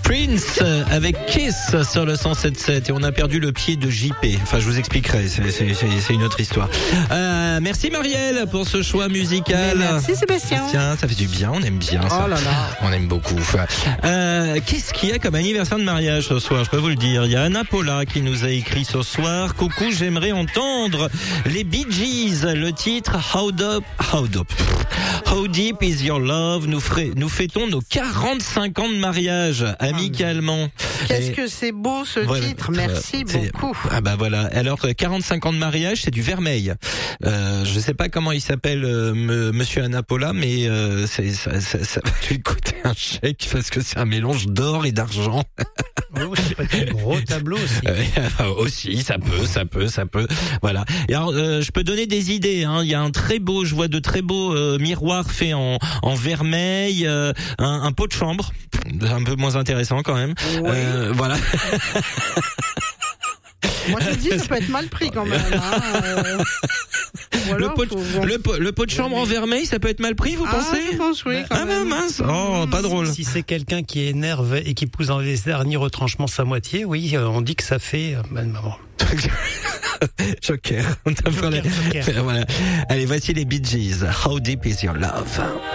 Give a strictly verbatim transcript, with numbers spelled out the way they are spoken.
Prince avec Kiss sur le cent sept sept et on a perdu le pied de J P. Enfin, je vous expliquerai, c'est, c'est, c'est, c'est une autre histoire. Euh, merci Marielle pour ce choix musical. Merci Sébastien. Tiens, ça fait du bien, on aime bien ça. Oh là là. On aime beaucoup. Euh, qu'est-ce qu'il y a comme anniversaire de mariage ce soir? Je peux vous le dire. Il y a Anna Paula qui nous a écrit ce soir. Coucou, j'aimerais entendre les Bee Gees, le titre How Deep, How Deep, How Deep Is Your Love. Nous, ferez, nous fêtons nos quarante-cinq ans de mariage amicalement. Qu'est-ce Et que c'est beau ce voilà, titre. Merci c'est, beaucoup. Ah bah voilà. Alors quarante-cinq ans de mariage, c'est du vermeil. Euh, je sais pas comment il s'appelle euh, me, Monsieur Anna Paula, mais euh, c'est, ça, ça, ça va lui coûter un chèque parce que c'est un mélange d'or et d'argent. Oui, c'est pas un gros tableau aussi. Euh, aussi, ça peut, ça peut, ça peut. Voilà. Et alors, euh, je peux donner des idées. Hein. Il y a un très beau, je vois de très beaux euh, miroirs faits en, en vermeil, euh, un, un pot de chambre, un peu moins intéressant quand même. Oui. Euh, voilà. Moi je dis ça peut être mal pris quand même. Hein. Euh... Le pot, de, le, pot, le pot de chambre en vermeil, ça peut être mal pris, vous ah, pensez? Je pense oui. Quand ah même. ben mince, oh pas drôle. Si c'est quelqu'un qui énerve et qui pousse dans les derniers retranchements sa moitié, oui, on dit que ça fait. Ben, bon. Joker. On t'a Joker, parlé. Joker. Voilà. Allez, voici les Bee Gees. How Deep Is Your Love?